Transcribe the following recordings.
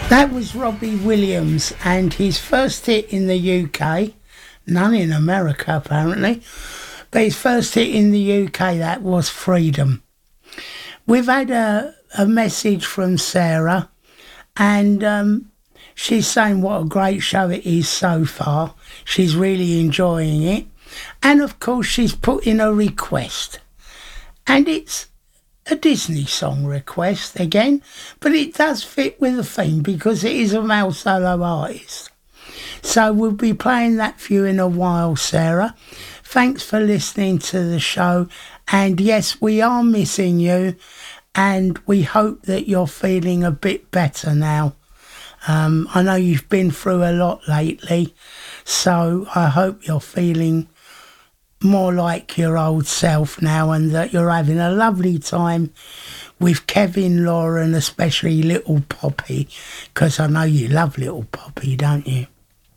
That was Robbie Williams and his first hit in the UK, none in America apparently, but his first hit in the UK, that was Freedom. We've had a message from Sarah and she's saying what a great show it is so far. She's really enjoying it. And of course she's put in a request. And it's a Disney song request again, but it does fit with the theme because it is a male solo artist. So we'll be playing that for you in a while, Sarah. Thanks for listening to the show. And yes, we are missing you and we hope that you're feeling a bit better now. I know you've been through a lot lately, so I hope you're feeling more like your old self now and that you're having a lovely time with Kevin, Laura and especially Little Poppy, because I know you love Little Poppy, don't you?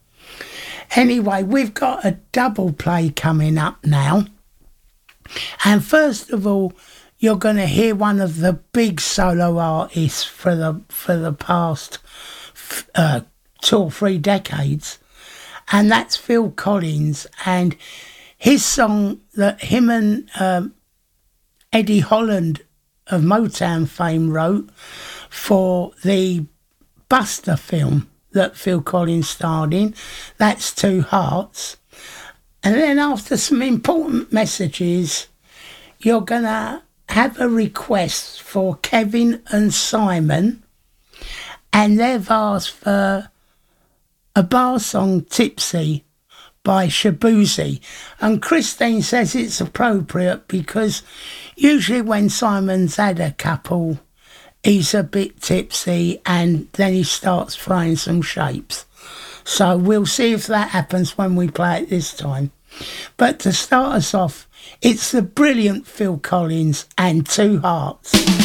Anyway, we've got a double play coming up now, and first of all you're going to hear one of the big solo artists for the past 2 or 3 decades, and that's Phil Collins, and his song that him and Eddie Holland of Motown fame wrote for the Buster film that Phil Collins starred in, that's Two Hearts. And then after some important messages, you're going to have a request for Kevin and Simon, and they've asked for a bar song, Tipsy, by Shaboozey. And Christine says it's appropriate because usually when Simon's had a couple, he's a bit tipsy and then he starts throwing some shapes. So we'll see if that happens when we play it this time. But to start us off, it's the brilliant Phil Collins and Two Hearts.